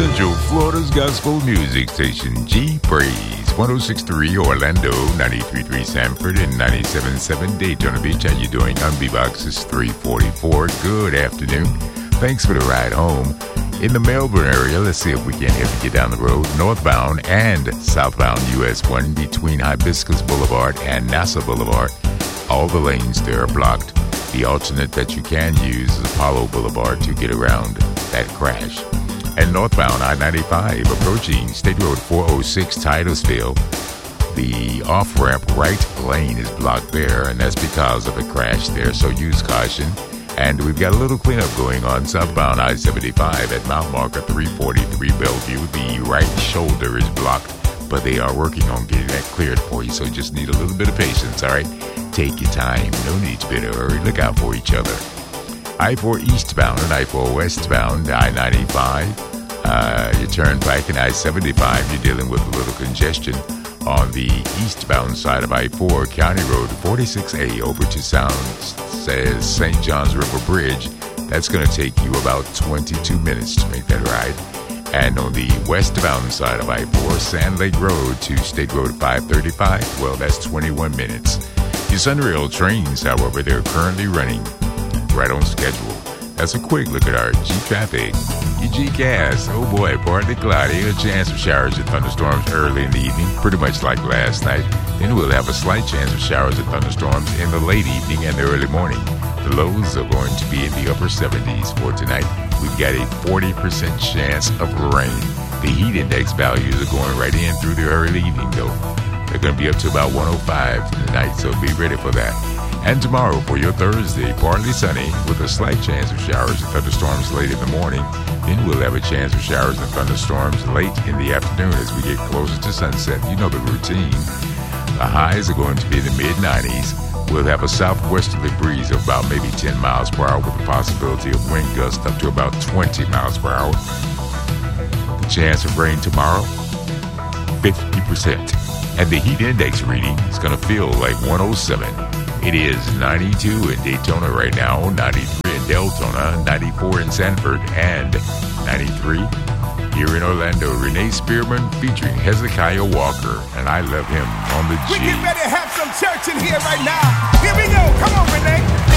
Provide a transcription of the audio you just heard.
Central Florida's gospel music station, G Praise, 106.3 Orlando, 93.3 Sanford, and 97.7 Daytona Beach. How you doing? I'm B-Box. It's 3:44. Good afternoon. Thanks for the ride home. In the Melbourne area, let's see if we can help you get down the road. Northbound and southbound US 1 between Hibiscus Boulevard and NASA Boulevard. All the lanes there are blocked. The alternate that you can use is Apollo Boulevard to get around that crash. And northbound I-95 approaching State Road 406 Titusville. The off-ramp right lane is blocked there, and that's because of a crash there, so use caution. And we've got a little cleanup going on southbound I-75 at Mount Marker 343 Bellevue. The right shoulder is blocked, but they are working on getting that cleared for you, so you just need a little bit of patience, all right? Take your time. No need to be in a hurry. Look out for each other. I-4 eastbound and I-4 westbound, I-95. Your turnpike and I-75, you're dealing with a little congestion on the eastbound side of I-4, County Road 46A over to says St. John's River Bridge. That's going to take you about 22 minutes to make that ride. And on the westbound side of I-4, Sand Lake Road to State Road 535, well, that's 21 minutes. Your Sunrail trains, however, they're currently running right on schedule. That's a quick look at our G-Traffic. Your G-Cast, oh boy, partly cloudy, a chance of showers and thunderstorms early in the evening, pretty much like last night. Then we'll have a slight chance of showers and thunderstorms in the late evening and the early morning. The lows are going to be in the upper 70s for tonight. We've got a 40% chance of rain. The heat index values are going right in through the early evening, though. They're going to be up to about 105 tonight, so be ready for that. And tomorrow for your Thursday, partly sunny with a slight chance of showers and thunderstorms late in the morning. Then we'll have a chance of showers and thunderstorms late in the afternoon as we get closer to sunset. You know the routine. The highs are going to be in the mid-90s. We'll have a southwesterly breeze of about maybe 10 miles per hour with the possibility of wind gusts up to about 20 miles per hour. The chance of rain tomorrow, 50%. And the heat index reading is going to feel like 107. It is 92 in Daytona right now, 93 in Deltona, 94 in Sanford, and 93 here in Orlando. Renee Spearman featuring Hezekiah Walker, and I love him on the G. We get ready to have some church in here right now. Here we go. Come on, Renee.